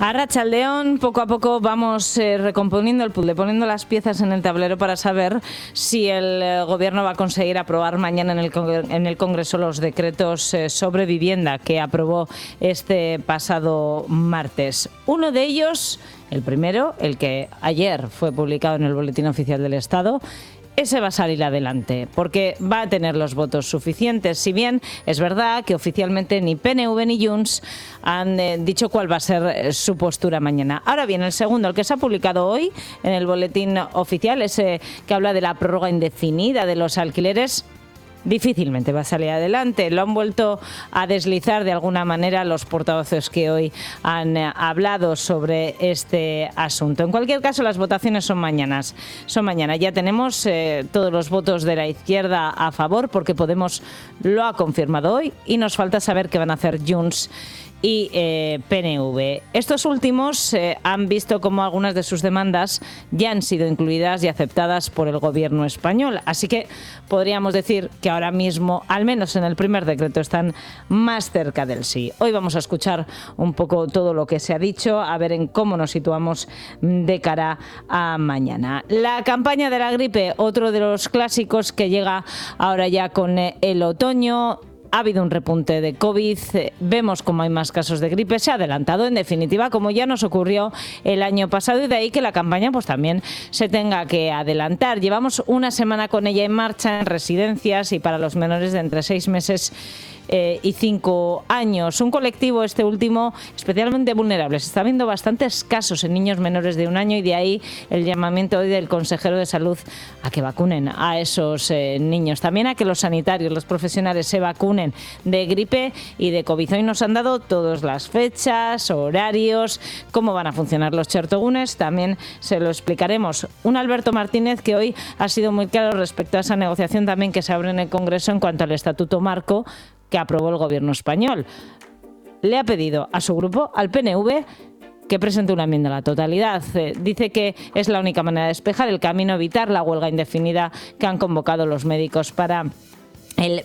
Arratsaldeon, poco a poco vamos recomponiendo el puzzle, poniendo las piezas en el tablero para saber si el Gobierno va a conseguir aprobar mañana en el Congreso los decretos sobre vivienda que aprobó este pasado martes. Uno de ellos, el primero, el que ayer fue publicado en el Boletín Oficial del Estado, ese va a salir adelante, porque va a tener los votos suficientes. Si bien es verdad que oficialmente ni PNV ni Junts han dicho cuál va a ser su postura mañana. Ahora bien, el segundo, el que se ha publicado hoy en el Boletín Oficial, ese que habla de la prórroga indefinida de los alquileres, difícilmente va a salir adelante. Lo han vuelto a deslizar de alguna manera los portavoces que hoy han hablado sobre este asunto. En cualquier caso, las votaciones son mañana. Ya tenemos todos los votos de la izquierda a favor, porque Podemos lo ha confirmado hoy, y nos falta saber qué van a hacer Junts y PNV. Estos últimos han visto cómo algunas de sus demandas ya han sido incluidas y aceptadas por el Gobierno español. Así que podríamos decir que ahora mismo, al menos en el primer decreto, están más cerca del sí. Hoy vamos a escuchar un poco todo lo que se ha dicho, a ver en cómo nos situamos de cara a mañana. La campaña de la gripe, otro de los clásicos que llega ahora ya con el otoño. Ha habido un repunte de COVID, vemos cómo hay más casos de gripe, se ha adelantado en definitiva, como ya nos ocurrió el año pasado, y de ahí que la campaña pues también se tenga que adelantar. Llevamos una semana con ella en marcha en residencias y para los menores de entre 6 meses y 5 años. Un colectivo, este último, especialmente vulnerable. Se está viendo bastantes casos en niños menores de 1 año, y de ahí el llamamiento hoy del consejero de Salud a que vacunen a esos niños. También a que los sanitarios, los profesionales se vacunen de gripe y de COVID. Hoy nos han dado todas las fechas, horarios, cómo van a funcionar los chertogunes. También se lo explicaremos. Un Alberto Martínez que hoy ha sido muy claro respecto a esa negociación también que se abre en el Congreso en cuanto al Estatuto Marco que aprobó el Gobierno español. Le ha pedido a su grupo, al PNV, que presente una enmienda a la totalidad. Dice que es la única manera de despejar el camino, evitar la huelga indefinida que han convocado los médicos para el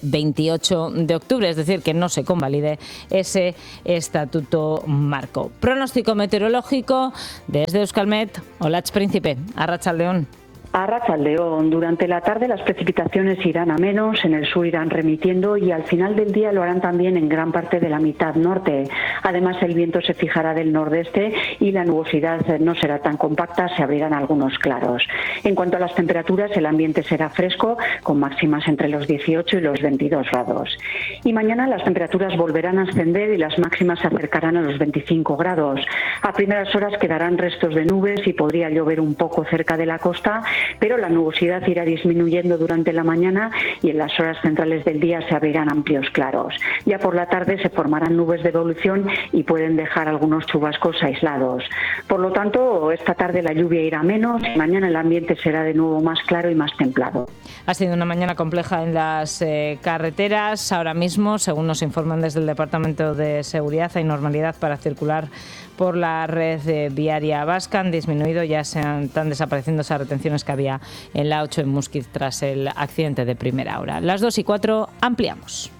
28 de octubre, es decir, que no se convalide ese Estatuto Marco. Pronóstico meteorológico desde Euskalmet. Olatz Príncipe, Arratsaldeon. Arratsaldeon. Durante la tarde las precipitaciones irán a menos, en el sur irán remitiendo y al final del día lo harán también en gran parte de la mitad norte. Además, el viento se fijará del nordeste y la nubosidad no será tan compacta, se abrirán algunos claros. En cuanto a las temperaturas, el ambiente será fresco, con máximas entre los 18 y los 22 grados. Y mañana las temperaturas volverán a ascender y las máximas se acercarán a los 25 grados. A primeras horas quedarán restos de nubes y podría llover un poco cerca de la costa, pero la nubosidad irá disminuyendo durante la mañana y en las horas centrales del día se abrirán amplios claros. Ya por la tarde se formarán nubes de evolución y pueden dejar algunos chubascos aislados. Por lo tanto, esta tarde la lluvia irá menos y mañana el ambiente será de nuevo más claro y más templado. Ha sido una mañana compleja en las carreteras. Ahora mismo, según nos informan desde el Departamento de Seguridad, hay normalidad para circular por la red viaria vasca. Han disminuido, ya están desapareciendo esas retenciones que había en la 8 en Muskiz tras el accidente de primera hora. Las 2:04, ampliamos.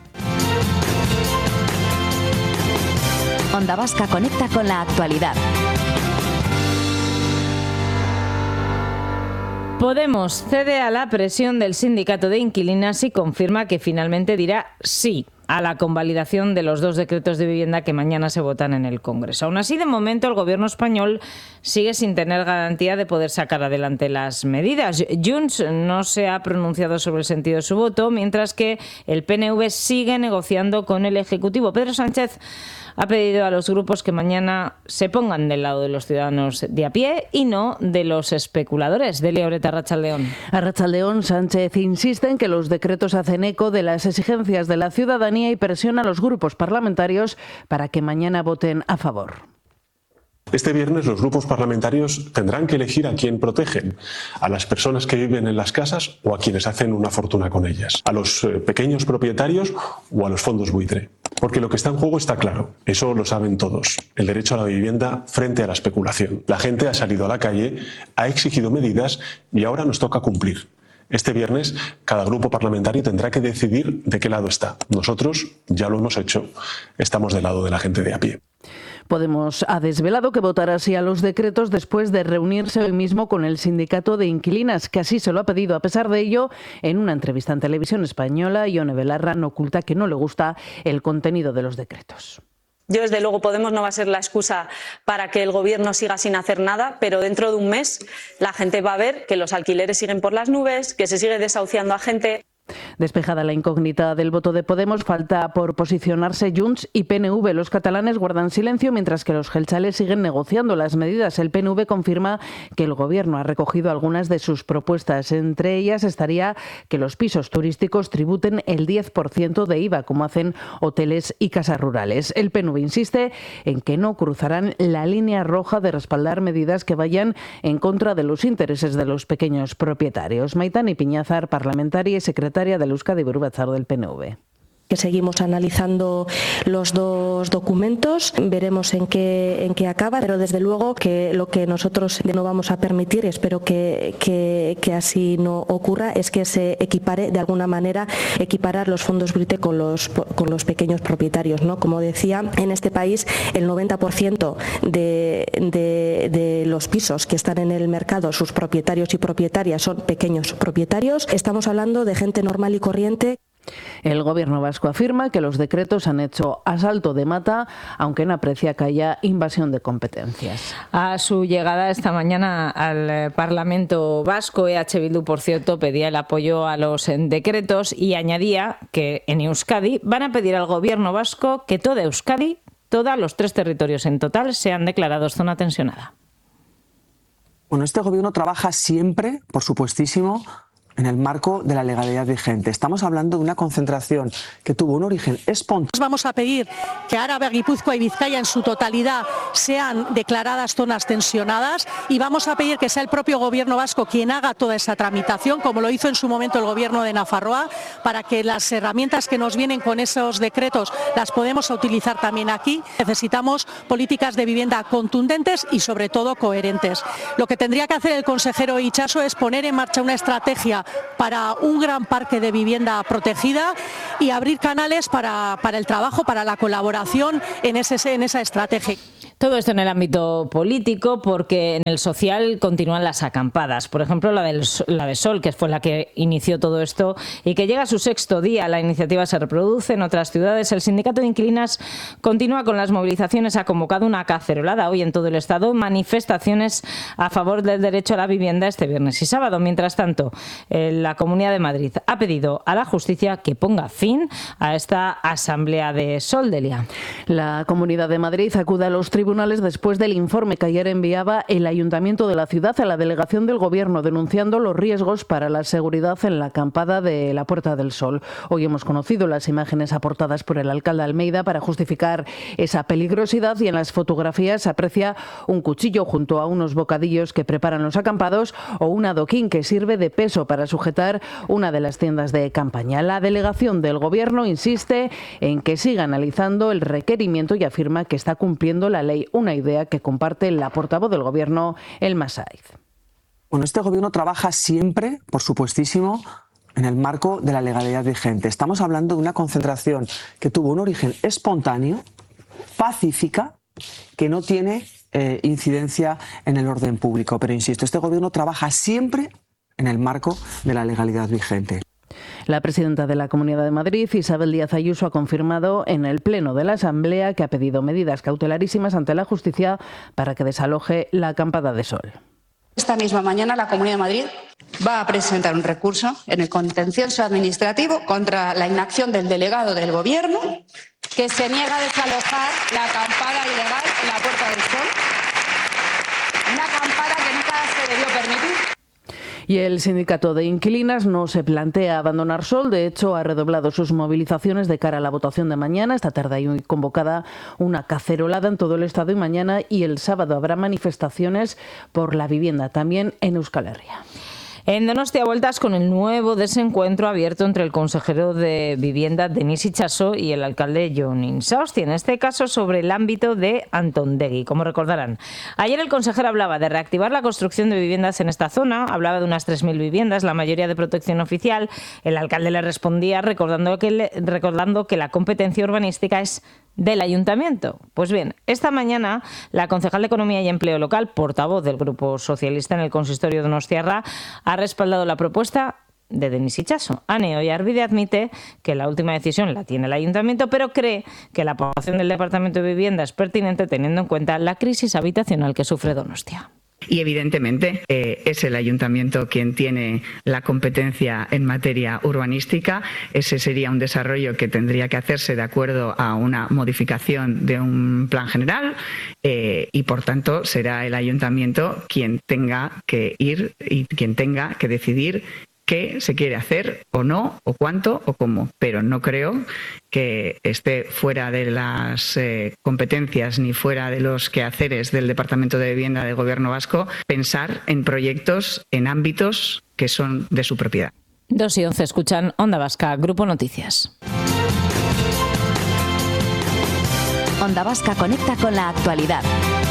Onda Vasca conecta con la actualidad. Podemos cede a la presión del sindicato de inquilinas y confirma que finalmente dirá sí a la convalidación de los 2 decretos de vivienda que mañana se votan en el Congreso. Aún así, de momento, el Gobierno español sigue sin tener garantía de poder sacar adelante las medidas. Junts no se ha pronunciado sobre el sentido de su voto, mientras que el PNV sigue negociando con el Ejecutivo. Pedro Sánchez ha pedido a los grupos que mañana se pongan del lado de los ciudadanos de a pie y no de los especuladores. Delia Oreta, Arratsaldeon. Arratsaldeon. Sánchez insiste en que los decretos hacen eco de las exigencias de la ciudadanía y presiona a los grupos parlamentarios para que mañana voten a favor. Este viernes los grupos parlamentarios tendrán que elegir a quién protegen, a las personas que viven en las casas o a quienes hacen una fortuna con ellas, a los pequeños propietarios o a los fondos buitre. Porque lo que está en juego está claro, eso lo saben todos, el derecho a la vivienda frente a la especulación. La gente ha salido a la calle, ha exigido medidas y ahora nos toca cumplir. Este viernes cada grupo parlamentario tendrá que decidir de qué lado está. Nosotros ya lo hemos hecho, estamos del lado de la gente de a pie. Podemos ha desvelado que votará sí a los decretos después de reunirse hoy mismo con el sindicato de inquilinas, que así se lo ha pedido. A pesar de ello, en una entrevista en Televisión Española, Ione Belarra no oculta que no le gusta el contenido de los decretos. Yo, desde luego, Podemos no va a ser la excusa para que el Gobierno siga sin hacer nada, pero dentro de un mes la gente va a ver que los alquileres siguen por las nubes, que se sigue desahuciando a gente. Despejada la incógnita del voto de Podemos, falta por posicionarse Junts y PNV. Los catalanes guardan silencio mientras que los gelchales siguen negociando las medidas. El PNV confirma que el Gobierno ha recogido algunas de sus propuestas. Entre ellas estaría que los pisos turísticos tributen el 10% de IVA, como hacen hoteles y casas rurales. El PNV insiste en que no cruzarán la línea roja de respaldar medidas que vayan en contra de los intereses de los pequeños propietarios. Maitane Piñazar, parlamentaria y secretaria del Euskadi Buru Batzar del PNV. Que seguimos analizando los dos documentos, veremos en qué acaba, pero desde luego que lo que nosotros no vamos a permitir, y espero que así no ocurra, es que se equipare de alguna manera, equiparar los fondos BRITE con los pequeños propietarios, ¿no? Como decía, en este país el 90% de los pisos que están en el mercado, sus propietarios y propietarias son pequeños propietarios. Estamos hablando de gente normal y corriente. El Gobierno vasco afirma que los decretos han hecho asalto de mata, aunque no aprecia que haya invasión de competencias. A su llegada esta mañana al Parlamento vasco, EH Bildu, por cierto, pedía el apoyo a los decretos y añadía que en Euskadi van a pedir al Gobierno vasco que toda Euskadi, todos los 3 territorios en total, sean declarados zona tensionada. Bueno, este Gobierno trabaja siempre, por supuestísimo, en el marco de la legalidad vigente. Estamos hablando de una concentración que tuvo un origen espontáneo. Vamos a pedir que Araba, Guipúzcoa y Vizcaya en su totalidad sean declaradas zonas tensionadas y vamos a pedir que sea el propio Gobierno vasco quien haga toda esa tramitación, como lo hizo en su momento el Gobierno de Nafarroa, para que las herramientas que nos vienen con esos decretos las podemos utilizar también aquí. Necesitamos políticas de vivienda contundentes y sobre todo coherentes. Lo que tendría que hacer el consejero Itxaso es poner en marcha una estrategia para un gran parque de vivienda protegida y abrir canales para el trabajo, para la colaboración en esa estrategia. Todo esto en el ámbito político, porque en el social continúan las acampadas. Por ejemplo, la de Sol, que fue la que inició todo esto y que llega a su 6º día. La iniciativa se reproduce en otras ciudades. El sindicato de inquilinas continúa con las movilizaciones. Ha convocado una cacerolada hoy en todo el Estado, manifestaciones a favor del derecho a la vivienda este viernes y sábado. Mientras tanto, la Comunidad de Madrid ha pedido a la justicia que ponga fin a esta asamblea de Sol, Delia. La Comunidad de Madrid acude a los tribunales después del informe que ayer enviaba el Ayuntamiento de la ciudad a la delegación del Gobierno, denunciando los riesgos para la seguridad en la acampada de la Puerta del Sol. Hoy hemos conocido las imágenes aportadas por el alcalde Almeida para justificar esa peligrosidad y en las fotografías se aprecia un cuchillo junto a unos bocadillos que preparan los acampados o un adoquín que sirve de peso para sujetar una de las tiendas de campaña. La delegación del Gobierno insiste en que siga analizando el requerimiento y afirma que está cumpliendo la ley, una idea que comparte la portavoz del Gobierno, Elma Saiz. Bueno, este Gobierno trabaja siempre, por supuestísimo, en el marco de la legalidad vigente. Estamos hablando de una concentración que tuvo un origen espontáneo, pacífica, que no tiene incidencia en el orden público. Pero insisto, este Gobierno trabaja siempre en el marco de la legalidad vigente. La presidenta de la Comunidad de Madrid, Isabel Díaz Ayuso, ha confirmado en el Pleno de la Asamblea que ha pedido medidas cautelarísimas ante la justicia para que desaloje la acampada de Sol. Esta misma mañana la Comunidad de Madrid va a presentar un recurso en el contencioso administrativo contra la inacción del delegado del Gobierno que se niega a desalojar la acampada ilegal en la Puerta del Sol. Una acampada que nunca se debió permitir. Y el sindicato de inquilinas no se plantea abandonar Sol. De hecho, ha redoblado sus movilizaciones de cara a la votación de mañana. Esta tarde hay convocada una cacerolada en todo el Estado y mañana y el sábado habrá manifestaciones por la vivienda, también en Euskal Herria. En Donostia, vueltas con el nuevo desencuentro abierto entre el consejero de Vivienda, Denis Itxaso, y el alcalde Jon Insaursti, en este caso sobre el ámbito de Antondegui. Como recordarán, ayer el consejero hablaba de reactivar la construcción de viviendas en esta zona, hablaba de unas 3.000 viviendas, la mayoría de protección oficial. El alcalde le respondía recordando que la competencia urbanística es del ayuntamiento. Pues bien, esta mañana la concejal de Economía y Empleo Local, portavoz del Grupo Socialista en el consistorio donostiarra, ha respaldado la propuesta de Denis Itxaso. Ane Oyarbide admite que la última decisión la tiene el ayuntamiento, pero cree que la aprobación del Departamento de Vivienda es pertinente teniendo en cuenta la crisis habitacional que sufre Donostia. Y evidentemente es el ayuntamiento quien tiene la competencia en materia urbanística. Ese sería un desarrollo que tendría que hacerse de acuerdo a una modificación de un plan general y por tanto será el ayuntamiento quien tenga que ir y quien tenga que decidir qué se quiere hacer o no, o cuánto o cómo. Pero no creo que esté fuera de las competencias ni fuera de los quehaceres del Departamento de Vivienda del Gobierno vasco pensar en proyectos en ámbitos que son de su propiedad. 2:11 escuchan Onda Vasca, Grupo Noticias. Onda Vasca conecta con la actualidad.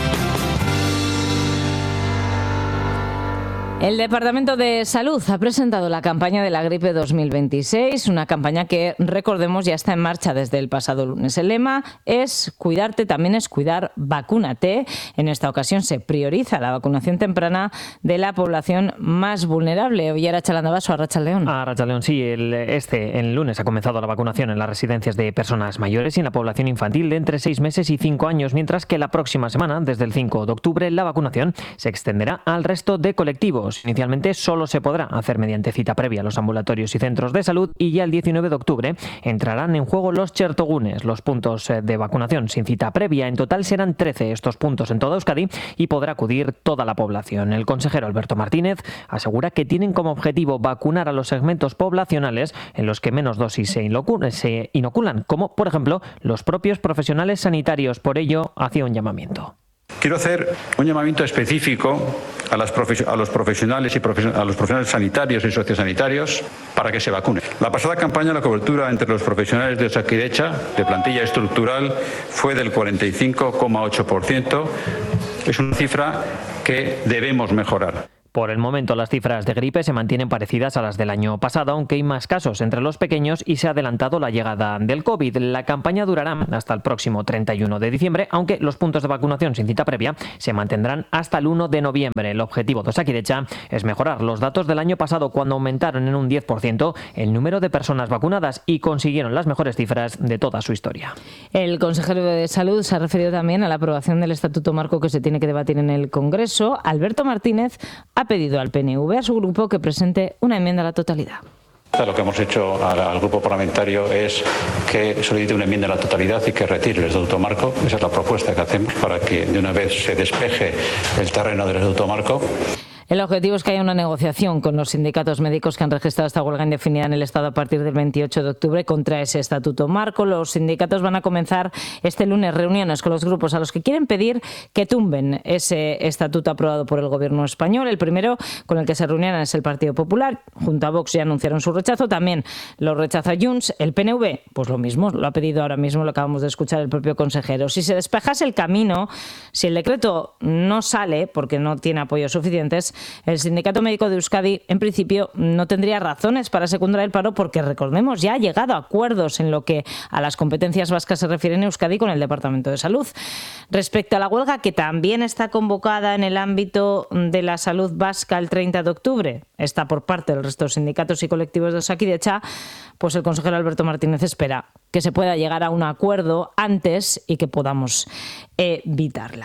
El Departamento de Salud ha presentado la campaña de la gripe 2026, una campaña que, recordemos, ya está en marcha desde el pasado lunes. El lema es cuidarte, también es cuidar, vacúnate. En esta ocasión se prioriza la vacunación temprana de la población más vulnerable. Hoy era Chalandabaso, Arratsaldeon. Arratsaldeon, sí. El lunes ha comenzado la vacunación en las residencias de personas mayores y en la población infantil de entre 6 meses y 5 años, mientras que la próxima semana, desde el 5 de octubre, la vacunación se extenderá al resto de colectivos. Inicialmente solo se podrá hacer mediante cita previa a los ambulatorios y centros de salud y ya el 19 de octubre entrarán en juego los chertogunes, los puntos de vacunación sin cita previa. En total serán 13 estos puntos en toda Euskadi y podrá acudir toda la población. El consejero Alberto Martínez asegura que tienen como objetivo vacunar a los segmentos poblacionales en los que menos dosis se inoculan, como por ejemplo los propios profesionales sanitarios. Por ello, hacía un llamamiento. Quiero hacer un llamamiento específico a los profesionales a los profesionales sanitarios y sociosanitarios para que se vacunen. La pasada campaña la cobertura entre los profesionales de Osakidetza de plantilla estructural fue del 45,8%. Es una cifra que debemos mejorar. Por el momento, las cifras de gripe se mantienen parecidas a las del año pasado, aunque hay más casos entre los pequeños y se ha adelantado la llegada del COVID. La campaña durará hasta el próximo 31 de diciembre, aunque los puntos de vacunación sin cita previa se mantendrán hasta el 1 de noviembre. El objetivo de Osakidetza es mejorar los datos del año pasado, cuando aumentaron en un 10% el número de personas vacunadas y consiguieron las mejores cifras de toda su historia. El consejero de Salud se ha referido también a la aprobación del Estatuto Marco que se tiene que debatir en el Congreso. Alberto Martínez ha pedido al PNV, a su grupo, que presente una enmienda a la totalidad. Lo que hemos hecho al grupo parlamentario es que solicite una enmienda a la totalidad y que retire el Estatuto Marco. Esa es la propuesta que hacemos para que de una vez se despeje el terreno del Estatuto Marco. El objetivo es que haya una negociación con los sindicatos médicos que han registrado esta huelga indefinida en el Estado a partir del 28 de octubre contra ese Estatuto Marco. Los sindicatos van a comenzar este lunes reuniones con los grupos a los que quieren pedir que tumben ese estatuto aprobado por el Gobierno español. El primero con el que se reunieran es el Partido Popular. Junto a Vox ya anunciaron su rechazo. También lo rechaza Junts. El PNV, pues lo mismo, lo ha pedido ahora mismo, lo acabamos de escuchar el propio consejero. Si se despejase el camino, si el decreto no sale porque no tiene apoyos suficientes, el Sindicato Médico de Euskadi, en principio, no tendría razones para secundar el paro porque, recordemos, ya ha llegado a acuerdos en lo que a las competencias vascas se refiere en Euskadi con el Departamento de Salud. Respecto a la huelga, que también está convocada en el ámbito de la salud vasca el 30 de octubre, está por parte del resto de sindicatos y colectivos de Osakidetza, pues el consejero Alberto Martínez espera que se pueda llegar a un acuerdo antes y que podamos evitarla.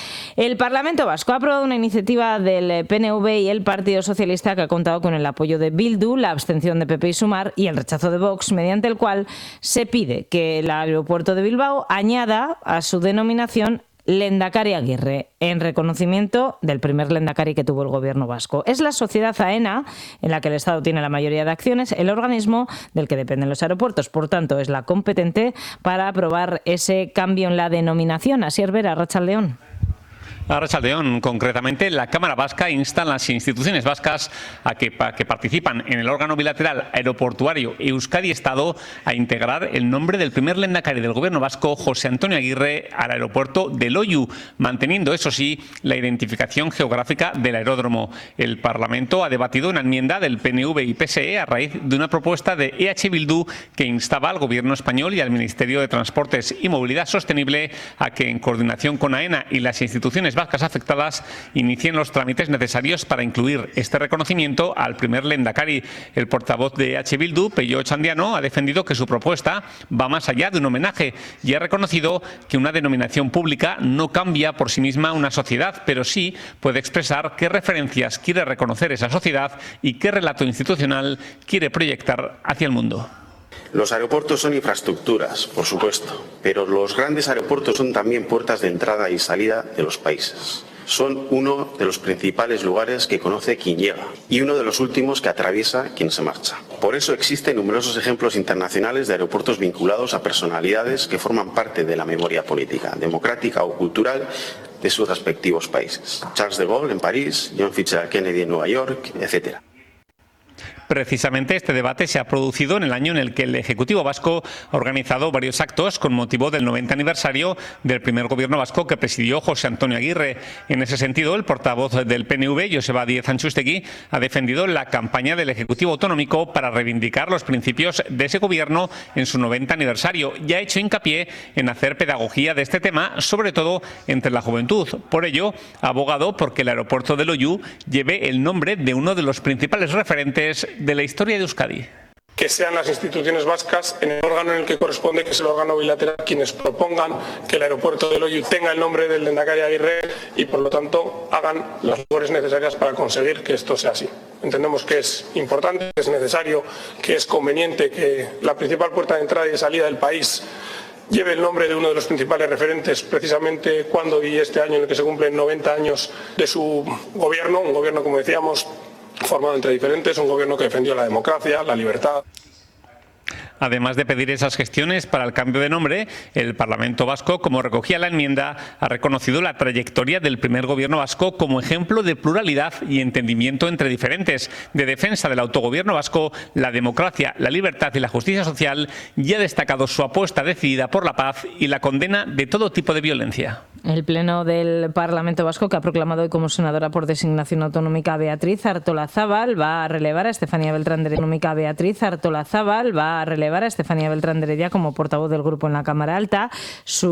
El Parlamento Vasco ha aprobado una iniciativa del PNV y el Partido Socialista que ha contado con el apoyo de Bildu, la abstención de PP y Sumar y el rechazo de Vox, mediante el cual se pide que el aeropuerto de Bilbao añada a su denominación Lehendakari Aguirre, en reconocimiento del primer lehendakari que tuvo el gobierno vasco. Es la sociedad AENA, en la que el Estado tiene la mayoría de acciones, el organismo del que dependen los aeropuertos. Por tanto, es la competente para aprobar ese cambio en la denominación. Asier Vera, Arratsaldeon. Arratsaldeon, concretamente, la Cámara Vasca insta a las instituciones vascas que participan en el órgano bilateral aeroportuario Euskadi-Estado a integrar el nombre del primer lehendakari del Gobierno vasco, José Antonio Aguirre, al aeropuerto de Loiu, manteniendo, eso sí, la identificación geográfica del aeródromo. El Parlamento ha debatido una enmienda del PNV y PSE a raíz de una propuesta de EH Bildu que instaba al Gobierno español y al Ministerio de Transportes y Movilidad Sostenible a que, en coordinación con AENA y las instituciones vascas afectadas, inicien los trámites necesarios para incluir este reconocimiento al primer lehendakari. El portavoz de EH Bildu, Pello Otxandiano, ha defendido que su propuesta va más allá de un homenaje y ha reconocido que una denominación pública no cambia por sí misma una sociedad, pero sí puede expresar qué referencias quiere reconocer esa sociedad y qué relato institucional quiere proyectar hacia el mundo. Los aeropuertos son infraestructuras, por supuesto, pero los grandes aeropuertos son también puertas de entrada y salida de los países. Son uno de los principales lugares que conoce quien llega y uno de los últimos que atraviesa quien se marcha. Por eso existen numerosos ejemplos internacionales de aeropuertos vinculados a personalidades que forman parte de la memoria política, democrática o cultural de sus respectivos países. Charles de Gaulle en París, John F. Kennedy en Nueva York, etc. Precisamente este debate se ha producido en el año en el que el Ejecutivo vasco ha organizado varios actos con motivo del 90 aniversario del primer gobierno vasco que presidió José Antonio Aguirre. En ese sentido, el portavoz del PNV, Joseba Díez Antxustegui, ha defendido la campaña del Ejecutivo Autonómico para reivindicar los principios de ese gobierno en su 90 aniversario y ha hecho hincapié en hacer pedagogía de este tema, sobre todo entre la juventud. Por ello, ha abogado porque el aeropuerto de Loiu lleve el nombre de uno de los principales referentes de la historia de Euskadi. Que sean las instituciones vascas, en el órgano en el que corresponde, que es el órgano bilateral, quienes propongan que el aeropuerto de Loiu tenga el nombre del lehendakari Aguirre y, por lo tanto, hagan las labores necesarias para conseguir que esto sea así. Entendemos que es importante, que es necesario, que es conveniente que la principal puerta de entrada y de salida del país lleve el nombre de uno de los principales referentes, precisamente cuando y este año en el que se cumplen 90 años de su gobierno, un gobierno, como decíamos, formado entre diferentes, un gobierno que defendió la democracia, la libertad. Además de pedir esas gestiones para el cambio de nombre, el Parlamento vasco, como recogía la enmienda, ha reconocido la trayectoria del primer gobierno vasco como ejemplo de pluralidad y entendimiento entre diferentes, de defensa del autogobierno vasco, la democracia, la libertad y la justicia social, y ha destacado su apuesta decidida por la paz y la condena de todo tipo de violencia. El Pleno del Parlamento Vasco, que ha proclamado hoy como senadora por designación autonómica a Beatriz Artolazabal, va a relevar a Estefanía Beltrán de Heredia como portavoz del grupo en la Cámara Alta.